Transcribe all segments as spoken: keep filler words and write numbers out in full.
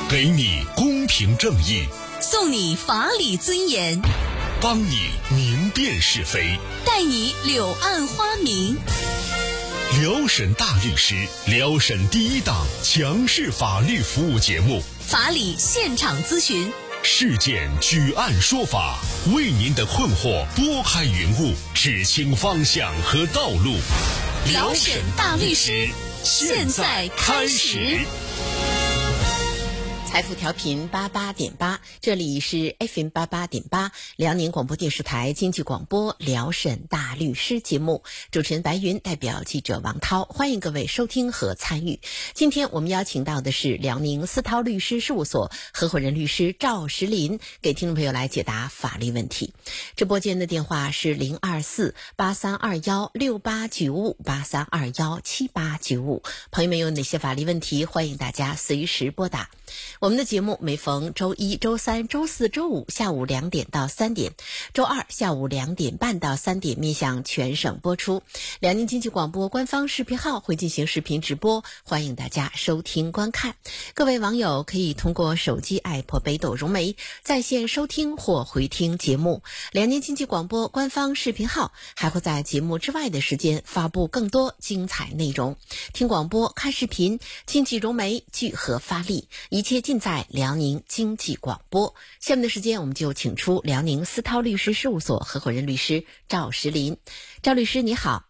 给你公平正义， 送你法理尊严， 帮你明辨是非， 带你柳暗花明。 辽沈大律师，辽沈第一档强势法律服务节目， 法理现场咨询， 事件举案说法，为您的困惑拨开云雾，指清方向和道路。 辽沈大律师，现在开始。 财富调频八八点八，这里是 F M 八八点八，辽宁广播电视台经济广播辽沈大律师节目，主持人白云，代表记者王涛，欢迎各位收听和参与。今天我们邀请到的是辽宁思涛律师事务所合伙人律师赵石林，给听众朋友来解答法律问题。直播间的电话是零二四八三二幺六八九五八三二幺七八九五，朋友们有哪些法律问题，欢迎大家随时拨打。我们的节目每逢周一、周三、周四、周五下午两点到三点，周二下午两点半到三点面向全省播出。辽宁经济广播官方视频号会进行视频直播，欢迎大家收听观看。各位网友可以通过手机 app 北斗融媒在线收听或回听节目。辽宁经济广播官方视频号还会在节目之外的时间发布更多精彩内容。听广播、看视频，经济融媒聚合发力，一切尽在辽宁经济广播。下面的时间我们就请出辽宁思涛律师事务所合伙人律师赵石林。赵律师你好。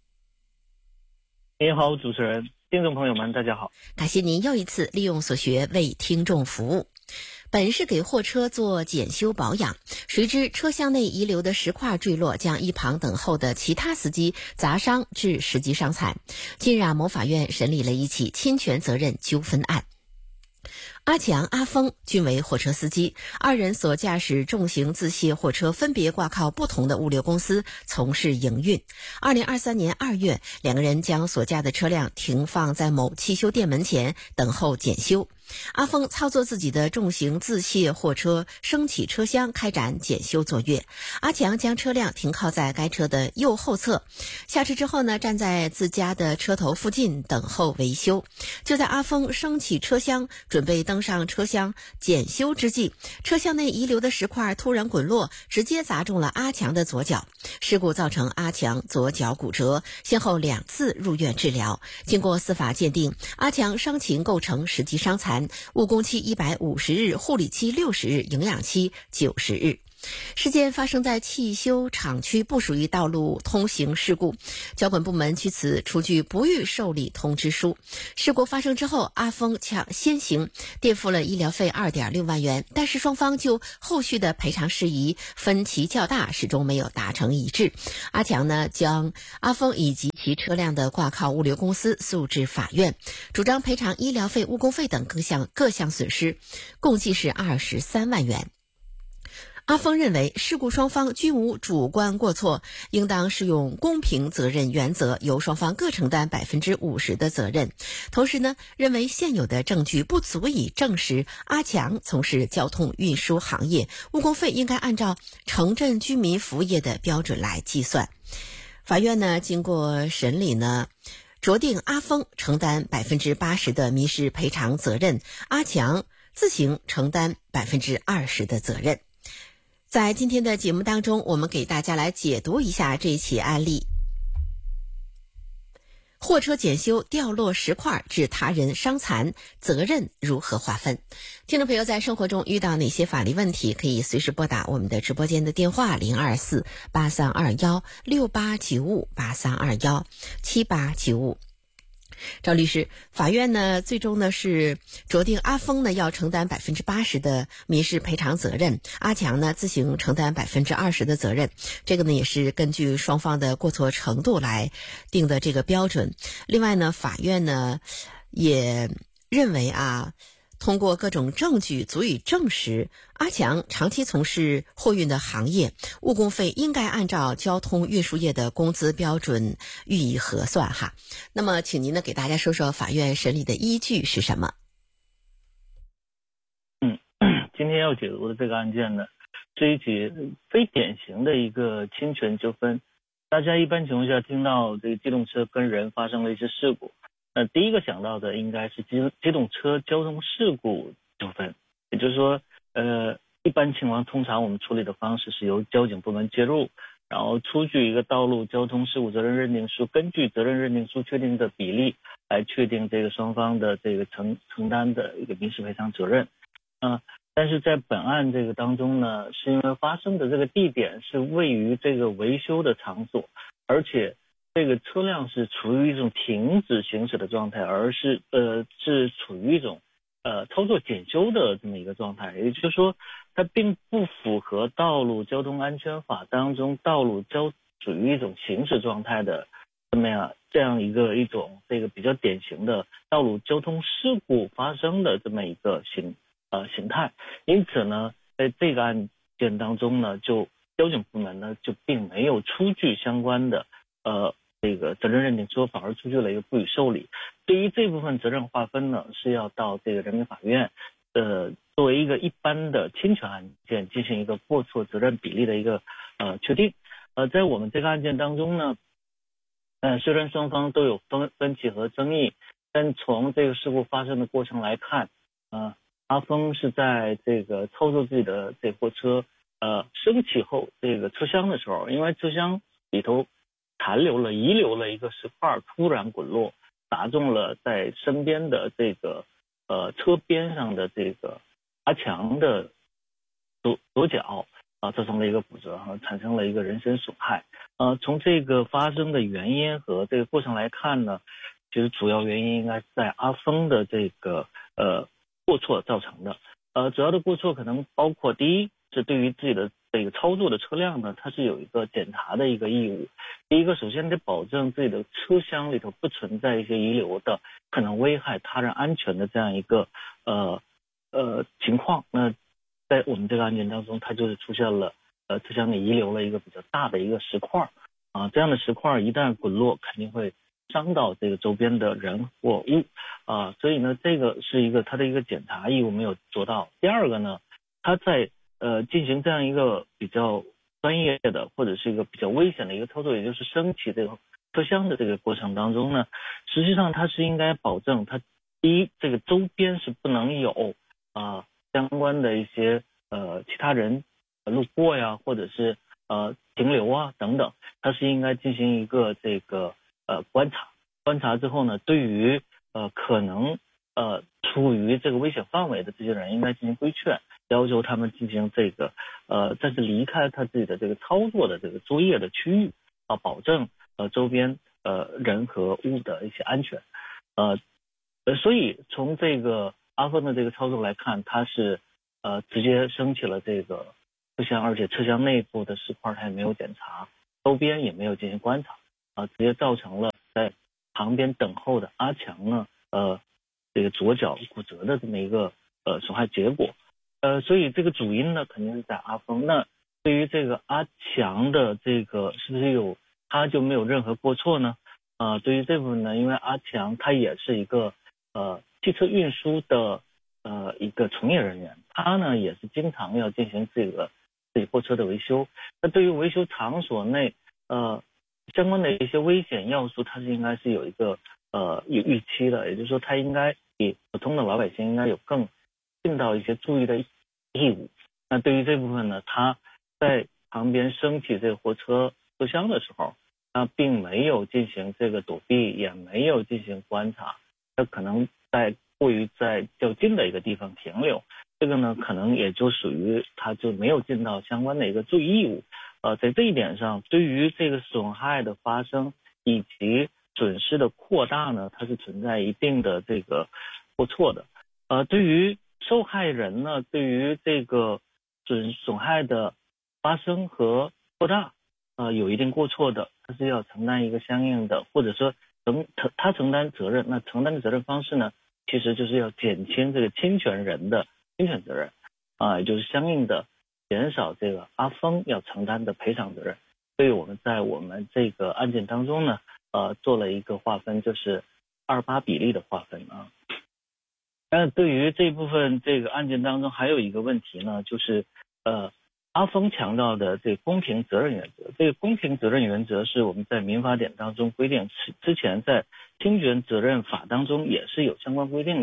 你好，主持人，听众朋友们大家好。 感谢您又一次利用所学为听众服务。本是给货车做检修保养，谁知车厢内遗留的石块坠落，将一旁等候的其他司机砸伤致十级伤残。近日啊，某法院审理了一起侵权责任纠纷案。阿强、阿峰均为货车司机，二人所驾驶重型自卸货车分别挂靠不同的物流公司从事营运。二零二三年二月，两个人将所驾的车辆停放在某汽修店门前等候检修。阿峰操作自己的重型自卸货车升起车厢开展检修作业，阿强将车辆停靠在该车的右后侧，下车之后呢，站在自家的车头附近等候维修。就在阿峰升起车厢准备登上车厢检修之际，车厢内遗留的石块突然滚落，直接砸中了阿强的左脚。事故造成阿强左脚骨折，先后两次入院治疗。经过司法鉴定，阿强伤情构成十级伤残，误工期一百五十日，护理期六十日，营养期九十日。事件发生在汽修厂区，不属于道路通行事故，交管部门据此出具不予受理通知书。事故发生之后，阿峰抢先行垫付了医疗费 二点六万元，但是双方就后续的赔偿事宜分歧较大，始终没有达成一致。阿强呢，将阿峰以及其车辆的挂靠物流公司诉至法院，主张赔偿医疗费、误工费等各项各项损失，共计是二十三万元。阿峰认为事故双方均无主观过错，应当适用公平责任原则，由双方各承担百分之五十的责任。同时呢，认为现有的证据不足以证实阿强从事交通运输行业，误工费应该按照城镇居民服务业的标准来计算。法院呢，经过审理呢，酌定阿峰承担百分之八十的民事赔偿责任，阿强自行承担百分之二十的责任。在今天的节目当中，我们给大家来解读一下这起案例。货车检修掉落石块致他人伤残，责任如何划分？听众朋友在生活中遇到哪些法律问题，可以随时拨打我们的直播间的电话零二四八三二幺六八九五八三二幺七八九五。赵律师，法院呢最终呢是酌定阿峰呢要承担百分之八十的民事赔偿责任，阿强呢自行承担百分之二十的责任。这个呢也是根据双方的过错程度来定的这个标准。另外呢，法院呢也认为啊，通过各种证据足以证实阿强长期从事货运的行业，误工费应该按照交通运输业的工资标准予以核算哈。那么请您呢给大家说说法院审理的依据是什么？ 嗯，今天要解读的这个案件呢，是一起非典型的一个侵权纠纷。大家一般情况下听到这个机动车跟人发生了一些事故，那第一个想到的应该是机机动车交通事故纠纷。也就是说，呃，一般情况通常我们处理的方式是由交警部门介入，然后出具一个道路交通事故责任认定书，根据责任认定书确定的比例来确定这个双方的这个承承担的一个民事赔偿责任。嗯、呃，但是在本案这个当中呢，是因为发生的这个地点是位于这个维修的场所，而且这个车辆是处于一种停止行驶的状态，而是呃是处于一种呃操作检修的这么一个状态，也就是说它并不符合道路交通安全法当中道路交属于一种行驶状态的这么样这样一个一种这个比较典型的道路交通事故发生的这么一个形呃形态。因此呢，在这个案件当中呢，就交警部门呢就并没有出具相关的呃这个责任认定书，反而出具了一个不予受理。对于这部分责任划分呢，是要到这个人民法院呃作为一个一般的侵权案件进行一个过错责任比例的一个呃确定。呃，在我们这个案件当中呢，呃，虽然双方都有分分歧和争议，但从这个事故发生的过程来看，呃，阿峰是在这个操作自己的这货车呃升起后这个车厢的时候，因为车厢里头残留了遗留了一个石块，突然滚落，打中了在身边的这个呃车边上的这个阿强的左左脚啊，造成了一个骨折和产生了一个人身损害。呃，从这个发生的原因和这个过程来看呢，其实主要原因应该是在阿峰的这个呃过错造成的。呃，主要的过错可能包括第一是对于自己的这个操作的车辆呢，它是有一个检查的一个义务。第一个，首先得保证自己的车厢里头不存在一些遗留的可能危害他人安全的这样一个呃呃情况。那在我们这个案件当中，它就是出现了呃车厢里遗留了一个比较大的一个石块啊，这样的石块一旦滚落，肯定会伤到这个周边的人或物啊，所以呢，这个是一个它的一个检查义务没有做到。第二个呢，它在呃进行这样一个比较专业的或者是一个比较危险的一个操作，也就是升起这个车厢的这个过程当中呢，实际上它是应该保证它第一，这个周边是不能有啊、呃、相关的一些呃其他人路过呀，或者是呃停留啊等等，它是应该进行一个这个呃观察，观察之后呢，对于呃可能呃处于这个危险范围的这些人，应该进行规劝，要求他们进行这个呃暂时离开他自己的这个操作的这个作业的区域啊，保证呃周边呃人和物的一些安全。呃呃，所以从这个阿峰的这个操作来看，他是呃直接升起了这个车厢，而且车厢内部的石块他也没有检查，周边也没有进行观察啊、呃，直接造成了在旁边等候的阿强呢呃这个左脚骨折的这么一个呃损害结果。呃，所以这个主因呢肯定是在阿峰。那对于这个阿强的这个是不是有他就没有任何过错呢？啊、呃，对于这部分呢，因为阿强他也是一个呃汽车运输的呃一个从业人员，他呢也是经常要进行这个自己货车的维修。那对于维修场所内呃相关的一些危险要素，它是应该是有一个呃有预期的，也就是说他应该比普通的老百姓应该有更尽到一些注意的义务。那对于这部分呢，他在旁边升起这个货车车厢的时候，他并没有进行这个躲避，也没有进行观察，他可能在过于在较近的一个地方停留，这个呢可能也就属于他就没有尽到相关的一个注意义务。呃，在这一点上，对于这个损害的发生以及损失的扩大呢，它是存在一定的这个过错的。呃，对于受害人呢，对于这个损损害的发生和扩大，呃，有一定过错的，他是要承担一个相应的，或者说承承他承担责任。那承担的责任方式呢，其实就是要减轻这个侵权人的侵权责任啊、呃，也就是相应的减少这个阿峰要承担的赔偿责任。所以我们在我们这个案件当中呢，呃，做了一个划分，就是二八比例的划分啊。那对于这部分这个案件当中还有一个问题呢，就是呃，阿峰强调的这个公平责任原则。这个公平责任原则是我们在民法典当中规定，之前在侵权责任法当中也是有相关规定的。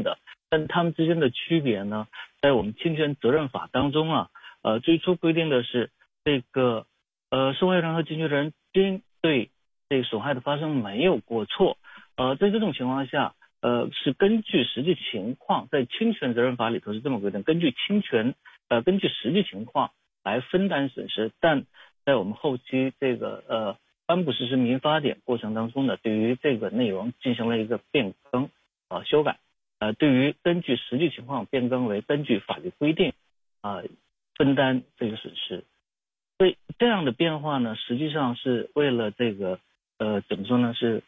但它们之间的区别呢，在我们侵权责任法当中啊，呃，最初规定的是这个呃受害人和侵权人均对这个损害的发生没有过错，呃，在这种情况下，呃，是根据实际情况，在侵权责任法里头是这么规定，根据侵权呃根据实际情况来分担损失，但在我们后期这个呃颁布实施民法典过程当中呢，对于这个内容进行了一个变更呃修改，呃，对于根据实际情况变更为根据法律规定啊、呃、分担这个损失。所以这样的变化呢，实际上是为了这个呃怎么说呢，是